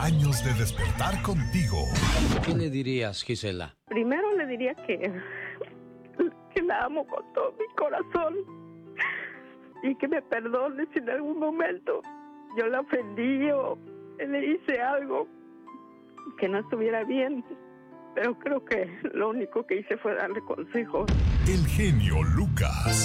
años de despertar contigo. ¿Qué le dirías, Gisela? Primero le diría que la amo con todo mi corazón y que me perdone si en algún momento yo la ofendí o le hice algo que no estuviera bien. Pero creo que lo único que hice fue darle consejos. El genio Lucas.